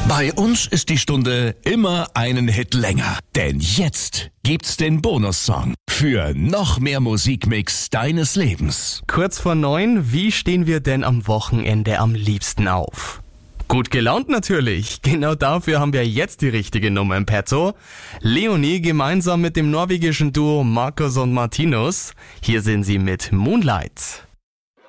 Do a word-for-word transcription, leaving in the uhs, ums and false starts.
Bei uns ist die Stunde immer einen Hit länger. Denn jetzt gibt's den Bonussong für noch mehr Musikmix deines Lebens. Kurz vor neun, wie stehen wir denn am Wochenende am liebsten auf? Gut gelaunt natürlich. Genau dafür haben wir jetzt die richtige Nummer im Petto. Leonie gemeinsam mit dem norwegischen Duo Marcus und Martinus. Hier sind sie mit Moonlight.